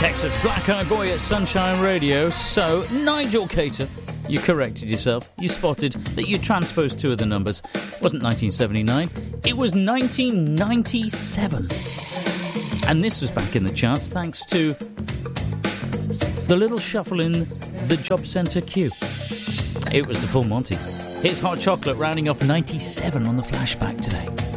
Texas Black Eyed Boy at Sunshine Radio. So, Nigel Cater, you corrected yourself. You spotted that you transposed two of the numbers. It wasn't 1979, it was 1997. And this was back in the charts thanks to the little shuffle in the Job Centre queue. It was the Full Monty. Here's Hot Chocolate rounding off 97 on the flashback today.